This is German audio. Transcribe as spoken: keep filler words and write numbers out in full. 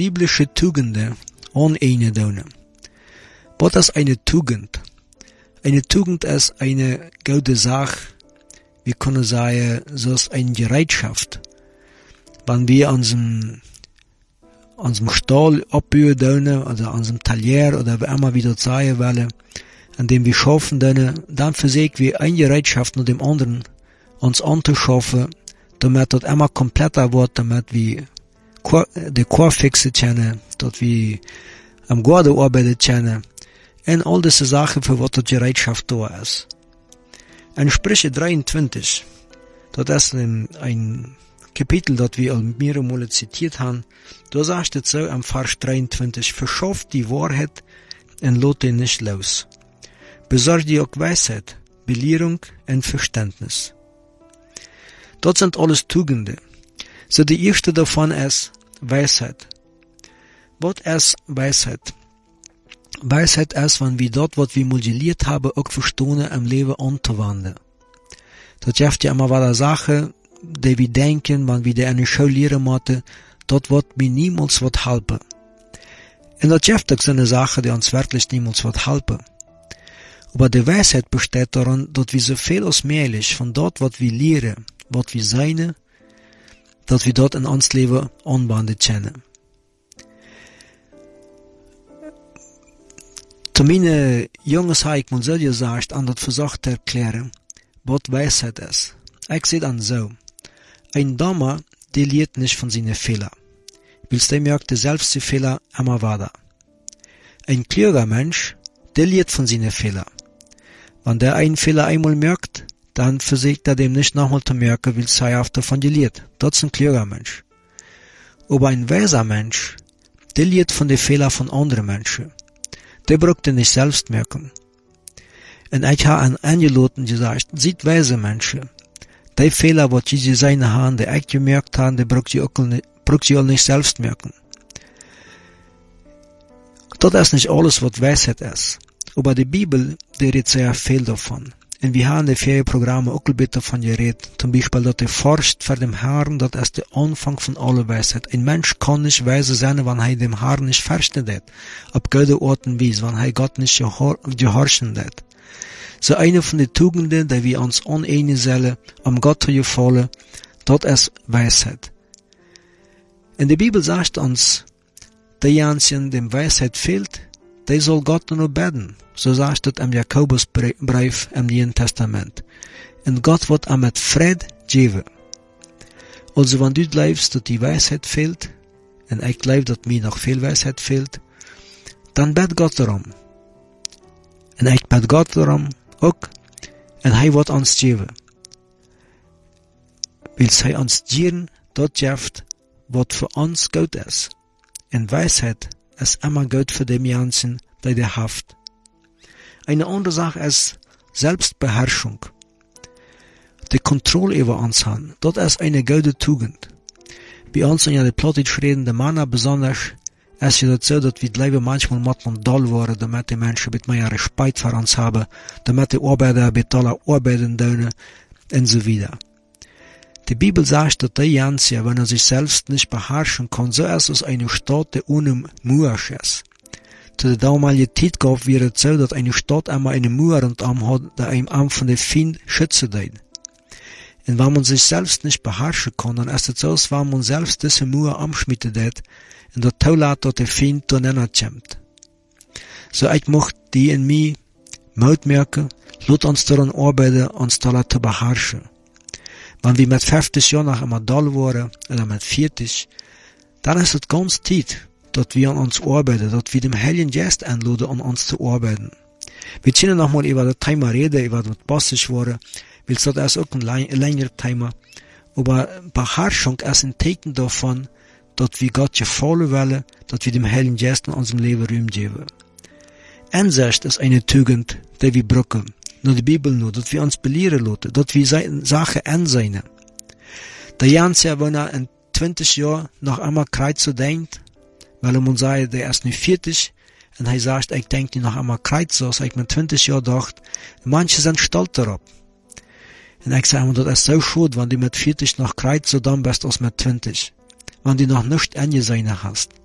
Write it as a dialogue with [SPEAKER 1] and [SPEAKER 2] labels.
[SPEAKER 1] biblische Tugenden an eine donen. Was ist eine Tugend? Eine Tugend ist eine gute Sache, wir können sagen, so ist eine Bereitschaft. Wenn wir an unserem, an unserem Stall abbauen, oder an unserem Talier, oder wie immer wir das sagen wollen, an dem wir schaffen, dann versuchen wir eine Bereitschaft nach dem anderen uns anzuschaffen, damit das immer kompletter wird, damit wir die Korfixe kennen, dass wir am Garten arbeiten kennen, und all diese Sachen, für was die Bereitschaft da ist. In Sprüche dreiundzwanzig, das ist ein, ein Kapitel, das wir al mehrere Male zitiert haben, da sagt es so am Vers dreiundzwanzig, verschafft die Wahrheit und lot ihn nicht los. Besorg dir auch Weisheit, Belehrung und Verständnis. Das sind alles Tugenden. So die erste davon ist Weisheit. Was ist Weisheit? Weisheit ist, wenn wir dort, was wir modelliert haben, auch verstehen, im Leben anzuwenden. Das hilft ja immer weiter Sachen, die wir denken, wenn wir die eine Schule lernen müssen, dort wird mir niemals was helfen. Und das hilft auch so eine Sache, die uns wirklich niemals was helfen. Aber die Weisheit besteht darin, dass wir so viel als möglich von dort, was wir lernen, was wir sein, dass wir dort in uns Leben anwenden können. Zu meinen Jungs habe ich mal so gesagt, an das versucht zu erklären, was Weisheit ist. Ich sehe dann so. Ein Dummer, der lernt nicht von seinen Fehlern. Willst du merkt die selbst die Fehler immer weiter. Ein kluger Mensch, der lernt von seinen Fehlern. Wenn der einen Fehler einmal merkt, dann versucht er dem nicht nochmal zu merken, weil er oft davon lernt. Das ist ein kluger Mensch. Aber ein weiser Mensch, der lernt von den Fehlern von anderen Menschen. Der braucht er nicht selbst merken. Und ich habe an eingeladen gesagt, sieht weise Menschen, die Fehler, die sie seine haben, die ich gemerkt haben, die braucht sie auch nicht, braucht sie auch nicht selbst merken. Das ist nicht alles, was Weisheit ist. Aber die Bibel, die redet sehr viel davon. Und wir haben in den Ferienprogrammen auch ein bisschen davon geredet. Zum Beispiel, dass er forscht vor dem Herrn, das ist der Anfang von aller Weisheit. Ein Mensch kann nicht weise sein, wenn er dem Herrn nicht versteht. Ab gute Orten wies, wenn er Gott nicht gehorchen lässt. So eine von den Tugenden, die wir uns aneignen sollen, am Gott zu gefallen, das ist Weisheit. In der Bibel sagt uns, derjenige, dem Weisheit fehlt, der soll Gott nur beten. So sagt es im Jakobusbrief im Neuen Testament. Und Gott wird ihm mit Frieden geben. Also wenn du glaubst, dass die Weisheit fehlt, und ich glaube, dass mir noch viel Weisheit fehlt, dann bet Gott darum. Und ich bet Gott darum auch, und er wird uns geben. Weil er uns geben, das gibt, was für uns gut ist. Und Weisheit ist immer gut für die Menschen, die die haft. Eine andere Sache ist Selbstbeherrschung. Die Kontrolle über uns haben, das ist eine gute Tugend. Bei uns in ja die Plattdeutsch redende Männer besonders, ist ja das so, dass wir Leben manchmal mit man doll werden, damit die Menschen mit mehr Respekt für uns haben, damit die Arbeiter mit aller arbeiten dürfen, und so weiter. Die Bibel sagt, dass der Jansia, wenn er sich selbst nicht beherrschen kann, so ist es eine Stadt, die ohne Mauer ist. Zu der damaligen Zeit gab es so, dass eine Stadt einmal eine Mauer und Arm hat, die einem Arm von den Feind schützen soll. Und wenn man sich selbst nicht beherrschen kann, dann ist es so, als wenn man selbst diese Mauer anschmieden wird, und das zulässt, dass der Feind da nicht kommt. So ich möchte die in mir Mut merken, lasst uns daran arbeiten, uns da zu beherrschen. Wenn wir mit fünfzig Jahren noch einmal doll waren, oder mit vierzig, dann ist es ganz Zeit, dass wir an uns arbeiten, dass wir dem Heiligen Geist einladen, an uns zu arbeiten. Wir können noch mal über das Thema reden, über das passig war, weil das ist auch ein längeres Thema. Aber Beherrschung ist ein Zeichen davon, dass wir Gott gefallen wollen, dass wir dem Heiligen Geist in unserem Leben Raum geben. Einsicht ist eine Tugend, die wir brauchen. Nur die Bibel nur, dass wir uns belehren lassen, dass wir Sachen ansehen. Der Jans ja, wenn er in zwanzig Jahren noch einmal kreuz so denkt, weil er muss sagen, der ist nicht vierzig, und er sagt, ich denke noch einmal kreuz so, als ich mit zwanzig Jahren dachte, manche sind stolz darauf. Und ich sage, das ist so schade, wenn du mit vierzig noch kreuz so dann bist als mit zwanzig. Wenn du noch nichts angesehen hast.